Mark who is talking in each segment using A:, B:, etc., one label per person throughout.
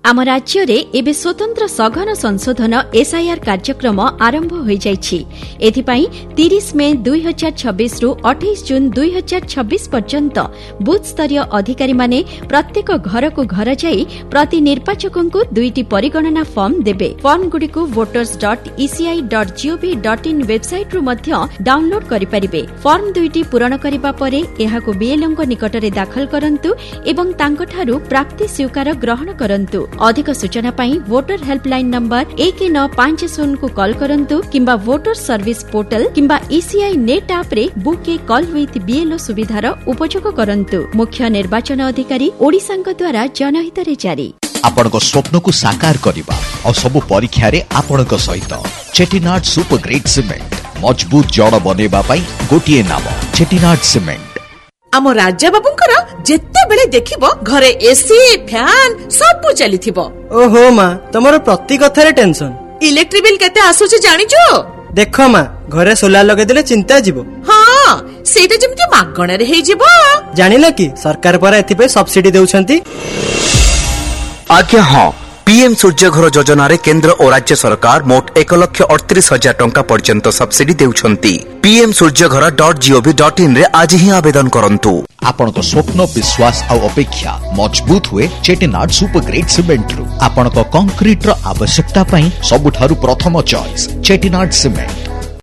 A: आम राज्य रे एबे स्वतंत्र सघन संशोधन एसआईआर कार्यक्रम आरंभ हो जाइछि। एथिपाई 30 मे 2026 रु 28 जून 2026 पर्यंत बूथ स्तरीय अधिकारी माने प्रत्येक घर को घर जाई प्रति निर्वाचकों को 2टी परिगणना फॉर्म देबे। फॉर्म गुडी को voters.eci.gov.in वेबसाइट रु मध्य डाउनलोड करि परिबे। फॉर्म 2टी पूरण करिबा परे एहाको बीएलओ निकटरे दाखल करंतु एवं तांकठारु प्राप्ति स्वीकार ग्रहण करंतु। अधिक सूचना पाई वोटर हेल्पलाइन नंबर 1950 को कॉल करंतु किंबा वोटर सर्विस पोर्टल किंबा ईसीआई नेट ऐप रे book A call with BLO सुविधार उपयोग करंतु। मुख्य निर्वाचन अधिकारी ओडिशांक द्वारा जनहित रे जारी।
B: आपनको स्वप्न को साकार करिबा और सबु परीक्षा रे आपनको सहित चेटिनाड सुपर ग्रेट सीमेंट मजबूत जड़ बनेबा पई गोटिए नाम चेटिनाड सीमेंट।
C: आम राजा बाबूंकर जेते बेले देखिबो घरे एसी फैन सब चलीथिबो।
D: ओहो मां तमरो प्रति कथारे टेंशन।
C: इलेक्ट्रिक बिल केते आसुची जानिचो?
D: देखो मां घरे सोलार लगे देले चिंता जीवो।
C: हां सेटा जेमति मागण रे हे जीवो।
D: जानिला कि सरकार परा एथि पे सब्सिडी देउछंती।
E: आज्ञा हाँ पीएम सूर्य घर योजना रे केंद्र और राज्य सरकार मोट 1,38,000 टंका पर्यंत सब्सिडी देउछंती। पीएम सूर्य घर .gov.in रे आज ही आवेदन करंतु।
B: आपनको स्वप्न विश्वास और अपेक्षा मजबूत हुए चेटिनाड सुपर ग्रेट सीमेंट रु। आपनको कंक्रीट रो आवश्यकता पई सबुठारु प्रथम चॉइस चेटिनाड सीमेंट।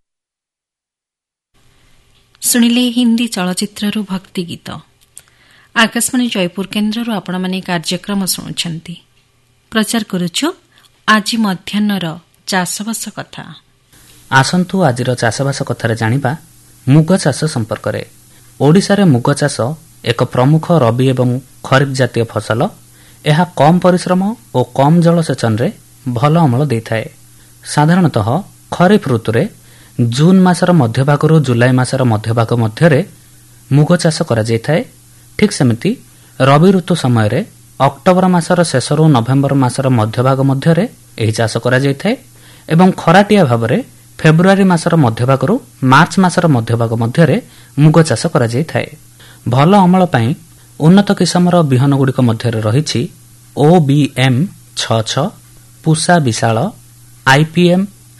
F: सुनिले हिंदी चलचित्र रु भक्ति गीत। आकाशवाणी जयपुर केन्द्र रु आपण माने कार्यक्रम सुनुछंती। प्रचार करुछु आज मध्याह्नर चाषबास कथा।
G: आसंतु आजिर चाषबास कथारे जानिबा मुग चाष संपर्क रे। ओडिशा रे मुग चाष एक प्रमुख रबी एवं खरीफ जातीय फसल। यह कम परिश्रम और कम जलसेचन रे भल अमल देइथाए। साधारणतः खरीफ ऋतु रे जून मासर मध्यभाग रु जुलाई मासर मध्यभाग मध्यरे मुग चाष करा जाइथाए। ठीक सेमिति रबी ऋतु समय रे अक्टोबर मासर शेष रु नवेम्बर मासर मध्यभाग मध्यरे एही चाष करा जाइथाए एवं खराटिया भाबरे फेब्रुआरी मासर मध्यभाग रु मार्च मासर मध्यभाग मध्यरे मुग चाष करा जाइथाए। भल अमल पई उन्नत किसमर बिहन गुडिक मध्यरे रहिछि OBM 66, पुसा विशाल, IPM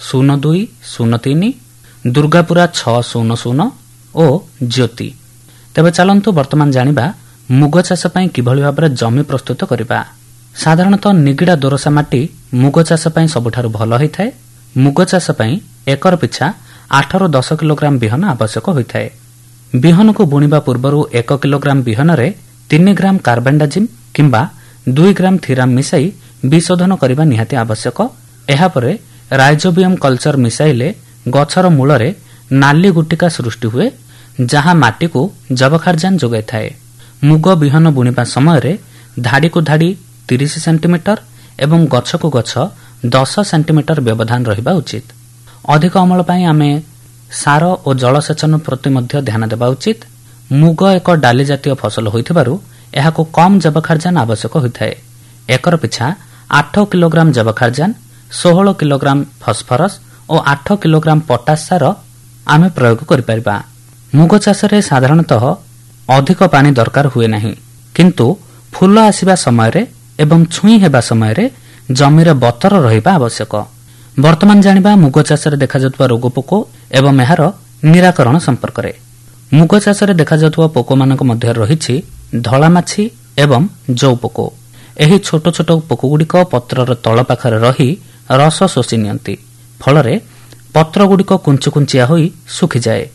G: 0203, दुर्गापुरा 600 ओ ज्योति। तेबे चलंतु वर्तमान जानिबा मुग चाष पई किभଳି भाबरे जमी प्रस्तुत करिबा। साधारणतः निगिडा दोरसा माटी मुग चाष पई सबुठारु भल होइथाए। मुग चाष पई एकर पिछा 8 रु 10 किलोग्राम बिहन आवश्यक होइथाए। बिहन को बुणिबा पूर्वरु 1 किलोग्राम बिहन रे 3 ग्राम कार्बेंडाजिम किंबा 2 ग्राम थीराम मिसाई विशोधन करिबा निहाती आवश्यक। एहा परे राइजोबियम कल्चर मिसाइले गछर मूलरे नाली गुटिका सृष्टि हुए जहां माटी को जबखारजान जोगाई थाए। मुग बिहन बुणिबा समय रे धाड़ी को धाड़ी 30 सेंटीमीटर एवं गछ को गछ 10 सेंटीमीटर व्यवधान रहिबा उचित। अधिक अमल पई आमे सार और जलसेचन प्रति मध्य ध्यान देबा उचित। मुग एक डाली जातीय फसल होइथिबारु एहाको कम जबखारजान आवश्यक होइथाए। एकर पिछा 8 किलोग्राम जबखारजान, 16 किलोग्राम फॉस्फोरस और 8 किलोग्राम पोटास सार आमे प्रयोग करि परिबा। मुग चाषरे साधारणतः अधिक पानी दरकार हुए नहीं, किंतु फूल आसिबा समय रे एवं छुई हेबा समय रे जमी रे बतर रहिबा आवश्यक। वर्तमान जानिबा मुग चाषरे देखा जातुवा रोग पोक एवं एहार निराकरण संपर्क रे। मुग चाषरे देखा जातुवा पोक मानक मध्य रहिछि धला माछि एवं जौ पोक। एही छोट छोट पोक गुडिक पत्रर तळ पाखरे रही रस शोषि नियंती। फलरे पत्र गुडिक कुंचकुंचिया होई सुखि जाए।